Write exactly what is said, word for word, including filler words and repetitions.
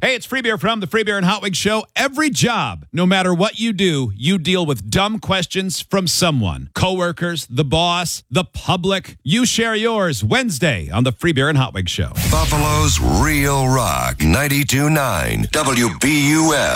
Hey, it's Free Beer from the Free Beer and Hot Wings Show. Every job, no matter what you do, you deal with dumb questions from someone. Coworkers, the boss, the public. You share yours Wednesday on the Free Beer and Hot Wings Show. Buffalo's Real Rock, ninety-two point nine W B U F.